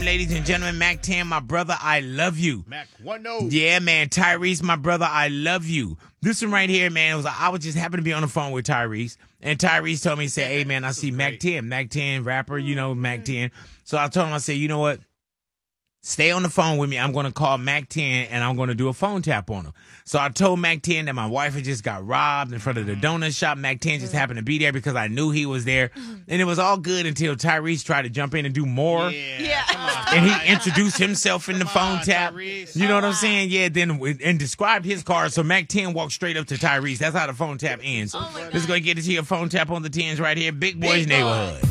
Ladies and gentlemen, Mac 10, my brother, I love you. Mac 1-0. Yeah, man. Tyrese, my brother, I love you. This one right here, man, I was just happened to be on the phone with Tyrese, and Tyrese told me, he said, hey, man, I see Mac 10. Mac 10, rapper, you know, Mac 10. So I told him, I said, you know what? Stay on the phone with me. I'm going to call Mac 10, and I'm going to do a phone tap on him. So I told Mac 10 that my wife had just got robbed in front of the donut shop. Mac 10 just happened to be there because I knew he was there. And it was all good until Tyrese tried to jump in and do more. Yeah. Come on, And he introduced himself in the phone tap. Tyrese. You know what I'm saying? Yeah, and described his car. So Mac 10 walked straight up to Tyrese. That's how the phone tap ends. Let's go get into your phone tap on the 10s right here. Big Boys Neighborhood.